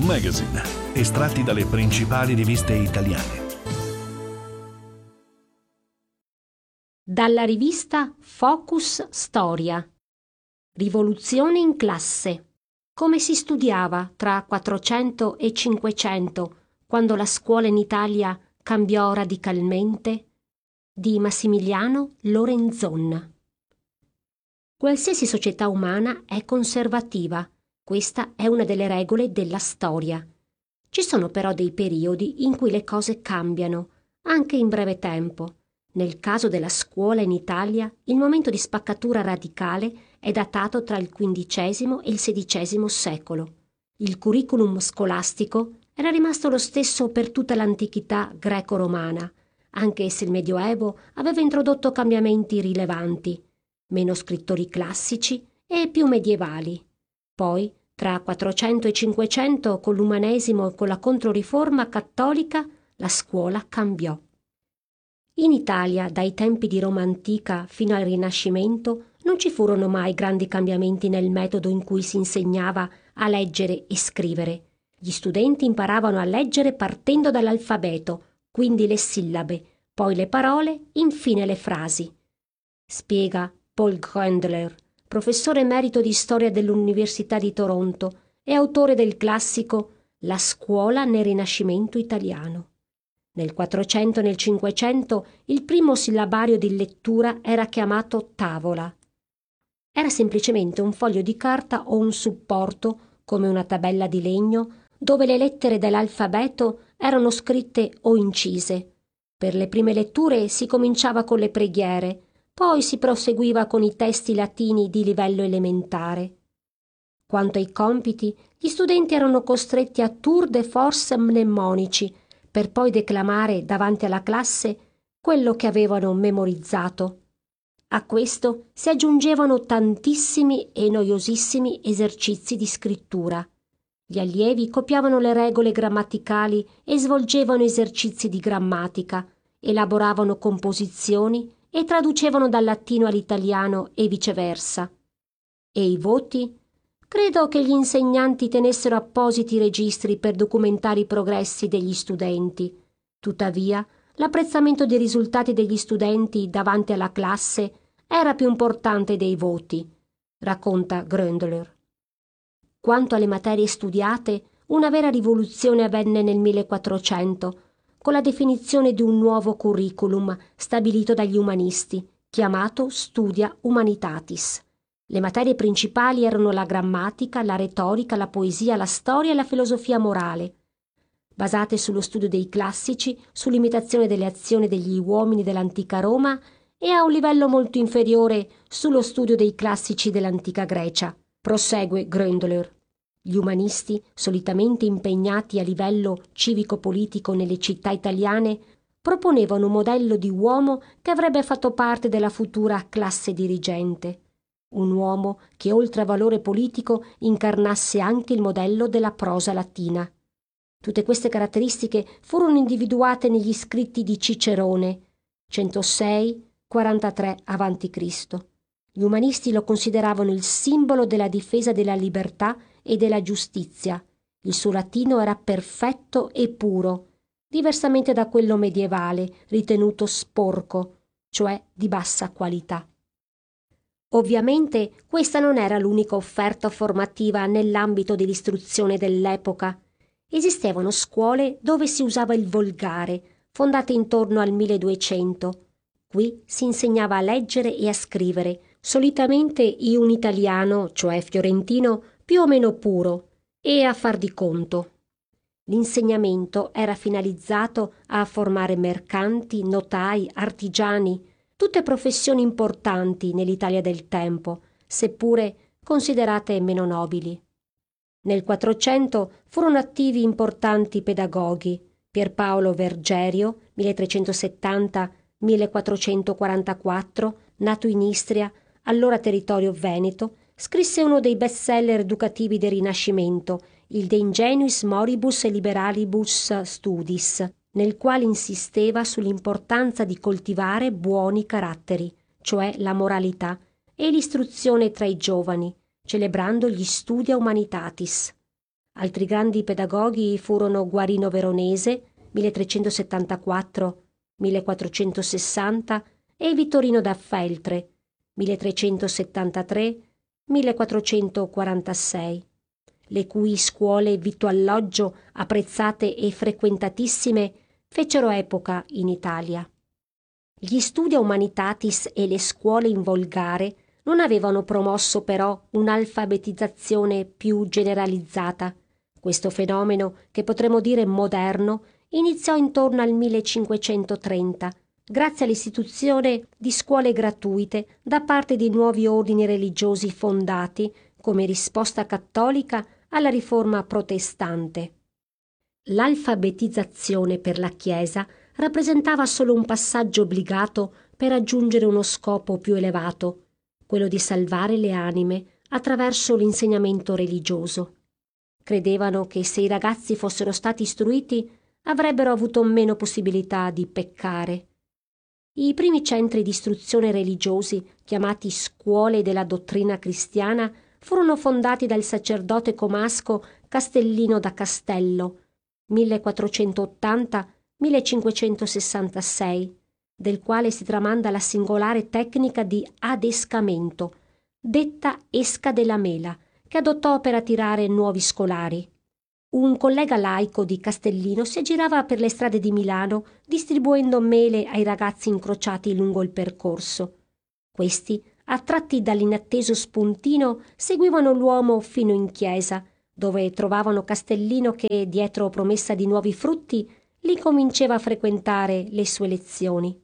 Magazine, estratti dalle principali riviste italiane. Dalla rivista Focus Storia. Rivoluzione in classe. Come si studiava tra 400 e 500, quando la scuola in Italia cambiò radicalmente? Di Massimiliano Lorenzon. Qualsiasi società umana è conservativa. Questa è una delle regole della storia. Ci sono però dei periodi in cui le cose cambiano, anche in breve tempo. Nel caso della scuola in Italia, il momento di spaccatura radicale è datato tra il XV e il XVI secolo. Il curriculum scolastico era rimasto lo stesso per tutta l'antichità greco-romana, anche se il Medioevo aveva introdotto cambiamenti rilevanti, meno scrittori classici e più medievali. Poi, tra 400 e 500, con l'umanesimo e con la Controriforma cattolica, la scuola cambiò. In Italia, dai tempi di Roma antica fino al Rinascimento, non ci furono mai grandi cambiamenti nel metodo in cui si insegnava a leggere e scrivere. Gli studenti imparavano a leggere partendo dall'alfabeto, quindi le sillabe, poi le parole, infine le frasi. Spiega Paul Grandler, professore emerito di storia dell'Università di Toronto e autore del classico La scuola nel Rinascimento italiano. Nel 400 e nel 500 il primo sillabario di lettura era chiamato tavola. Era semplicemente un foglio di carta o un supporto, come una tabella di legno, dove le lettere dell'alfabeto erano scritte o incise. Per le prime letture si cominciava con le preghiere, poi si proseguiva con i testi latini di livello elementare. Quanto ai compiti, gli studenti erano costretti a tour de force mnemonici, per poi declamare davanti alla classe quello che avevano memorizzato. A questo si aggiungevano tantissimi e noiosissimi esercizi di scrittura. Gli allievi copiavano le regole grammaticali e svolgevano esercizi di grammatica, elaboravano composizioni e traducevano dal latino all'italiano e viceversa. E i voti? Credo che gli insegnanti tenessero appositi registri per documentare i progressi degli studenti. Tuttavia, l'apprezzamento dei risultati degli studenti davanti alla classe era più importante dei voti, racconta Gröndler. Quanto alle materie studiate, una vera rivoluzione avvenne nel 1400, con la definizione di un nuovo curriculum stabilito dagli umanisti, chiamato Studia Humanitatis. Le materie principali erano la grammatica, la retorica, la poesia, la storia e la filosofia morale, basate sullo studio dei classici, sull'imitazione delle azioni degli uomini dell'antica Roma e a un livello molto inferiore sullo studio dei classici dell'antica Grecia. Prosegue Gröndler. Gli umanisti, solitamente impegnati a livello civico-politico nelle città italiane, proponevano un modello di uomo che avrebbe fatto parte della futura classe dirigente. Un uomo che oltre a valore politico incarnasse anche il modello della prosa latina. Tutte queste caratteristiche furono individuate negli scritti di Cicerone, 106-43 a.C. Gli umanisti lo consideravano il simbolo della difesa della libertà e della giustizia. Il suo latino era perfetto e puro, diversamente da quello medievale, ritenuto sporco, cioè di bassa qualità. Ovviamente questa non era l'unica offerta formativa nell'ambito dell'istruzione dell'epoca. Esistevano scuole dove si usava il volgare, fondate intorno al 1200. Qui si insegnava a leggere e a scrivere, solitamente in un italiano, cioè fiorentino, più o meno puro, e a far di conto. L'insegnamento era finalizzato a formare mercanti, notai, artigiani, tutte professioni importanti nell'Italia del tempo, seppure considerate meno nobili. Nel 400 furono attivi importanti pedagoghi. Pierpaolo Vergerio, 1370-1444, nato in Istria, allora territorio veneto, scrisse uno dei bestseller educativi del Rinascimento, il De Ingenuis Moribus e Liberalibus Studis, nel quale insisteva sull'importanza di coltivare buoni caratteri, cioè la moralità, e l'istruzione tra i giovani, celebrando gli Studia Humanitatis. Altri grandi pedagoghi furono Guarino Veronese, 1374-1460, e Vittorino da Feltre, 1373-1446, le cui scuole vitto-alloggio, apprezzate e frequentatissime, fecero epoca in Italia. Gli Studia Humanitatis e le scuole in volgare non avevano promosso però un'alfabetizzazione più generalizzata. Questo fenomeno, che potremmo dire moderno, iniziò intorno al 1530, grazie all'istituzione di scuole gratuite da parte di nuovi ordini religiosi fondati come risposta cattolica alla riforma protestante. L'alfabetizzazione per la Chiesa rappresentava solo un passaggio obbligato per raggiungere uno scopo più elevato, quello di salvare le anime attraverso l'insegnamento religioso. Credevano che se i ragazzi fossero stati istruiti avrebbero avuto meno possibilità di peccare. I primi centri di istruzione religiosi, chiamati scuole della dottrina cristiana, furono fondati dal sacerdote comasco Castellino da Castello, 1480-1566, del quale si tramanda la singolare tecnica di adescamento, detta esca della mela, che adottò per attirare nuovi scolari. Un collega laico di Castellino si aggirava per le strade di Milano distribuendo mele ai ragazzi incrociati lungo il percorso. Questi, attratti dall'inatteso spuntino, seguivano l'uomo fino in chiesa, dove trovavano Castellino che, dietro promessa di nuovi frutti, li convinceva a frequentare le sue lezioni.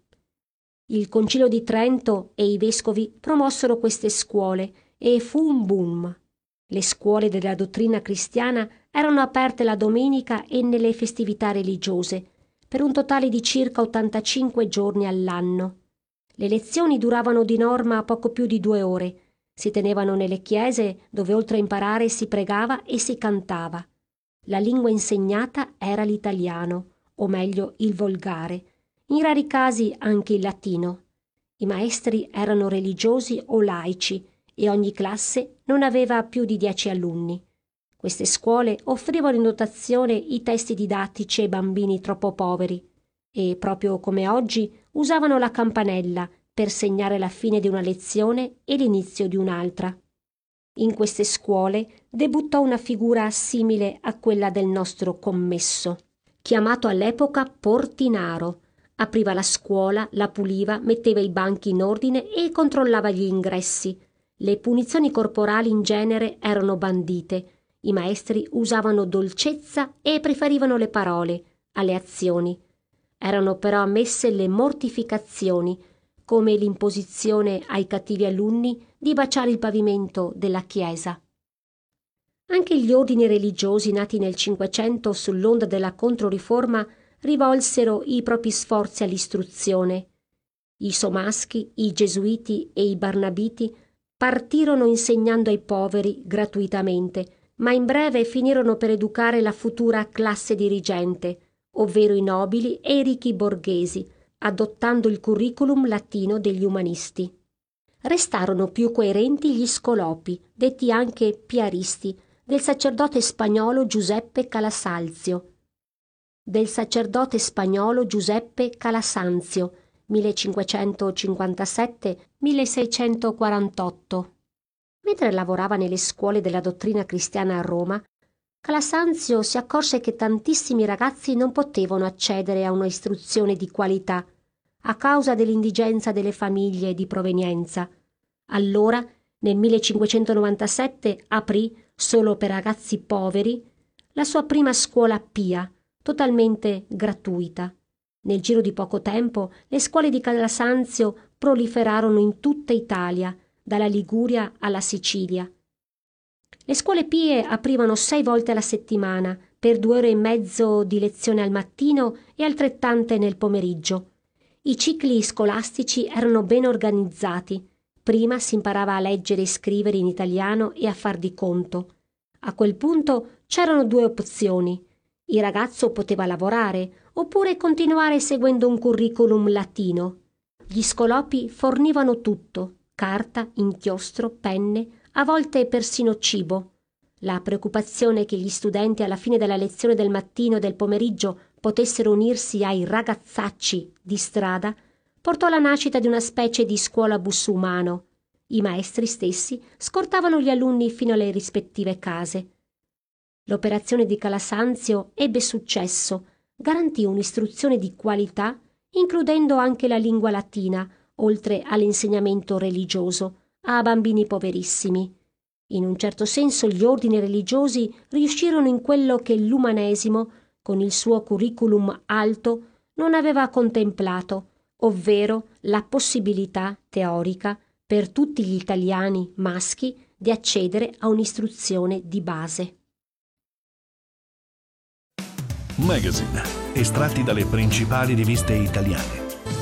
Il Concilio di Trento e i vescovi promossero queste scuole e fu un boom. Le scuole della dottrina cristiana erano aperte la domenica e nelle festività religiose, per un totale di circa 85 giorni all'anno. Le lezioni duravano di norma poco più di 2 ore. Si tenevano nelle chiese dove oltre a imparare si pregava e si cantava. La lingua insegnata era l'italiano, o meglio il volgare, in rari casi anche il latino. I maestri erano religiosi o laici e ogni classe non aveva più di 10 alunni. Queste scuole offrivano in dotazione i testi didattici ai bambini troppo poveri e, proprio come oggi, usavano la campanella per segnare la fine di una lezione e l'inizio di un'altra. In queste scuole debuttò una figura simile a quella del nostro commesso, chiamato all'epoca portinaro. Apriva la scuola, la puliva, metteva i banchi in ordine e controllava gli ingressi. Le punizioni corporali in genere erano bandite. I maestri usavano dolcezza e preferivano le parole alle azioni. Erano però ammesse le mortificazioni, come l'imposizione ai cattivi alunni di baciare il pavimento della chiesa. Anche gli ordini religiosi nati nel Cinquecento sull'onda della Controriforma rivolsero i propri sforzi all'istruzione. I Somaschi, i Gesuiti e i Barnabiti partirono insegnando ai poveri gratuitamente, ma in breve finirono per educare la futura classe dirigente, ovvero i nobili e i ricchi borghesi, adottando il curriculum latino degli umanisti. Restarono più coerenti gli scolopi, detti anche piaristi, del sacerdote spagnolo Giuseppe Calasanzio, 1557-1648. Mentre lavorava nelle scuole della dottrina cristiana a Roma, Calasanzio si accorse che tantissimi ragazzi non potevano accedere a una istruzione di qualità a causa dell'indigenza delle famiglie di provenienza. Allora, nel 1597, aprì, solo per ragazzi poveri, la sua prima scuola pia, totalmente gratuita. Nel giro di poco tempo, le scuole di Calasanzio proliferarono in tutta Italia, dalla Liguria alla Sicilia. Le scuole pie aprivano 6 volte alla settimana, per 2 ore e mezzo di lezione al mattino e altrettante nel pomeriggio. I cicli scolastici erano ben organizzati. Prima si imparava a leggere e scrivere in italiano e a far di conto. A quel punto c'erano 2 opzioni. Il ragazzo poteva lavorare oppure continuare seguendo un curriculum latino. Gli scolopi fornivano tutto: carta, inchiostro, penne, a volte persino cibo. La preoccupazione che gli studenti alla fine della lezione del mattino e del pomeriggio potessero unirsi ai ragazzacci di strada portò alla nascita di una specie di scuola bus umano. I maestri stessi scortavano gli alunni fino alle rispettive case. L'operazione di Calasanzio ebbe successo, garantì un'istruzione di qualità, includendo anche la lingua latina, oltre all'insegnamento religioso, a bambini poverissimi. In un certo senso gli ordini religiosi riuscirono in quello che l'umanesimo, con il suo curriculum alto, non aveva contemplato, ovvero la possibilità teorica per tutti gli italiani maschi di accedere a un'istruzione di base. Magazine, estratti dalle principali riviste italiane.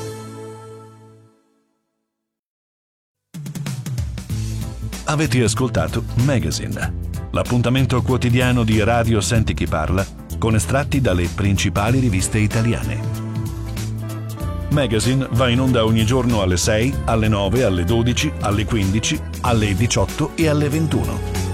Avete ascoltato Magazine, l'appuntamento quotidiano di Radio Senti Chi Parla con estratti dalle principali riviste italiane. Magazine va in onda ogni giorno alle 6, alle 9, alle 12, alle 15, alle 18 e alle 21.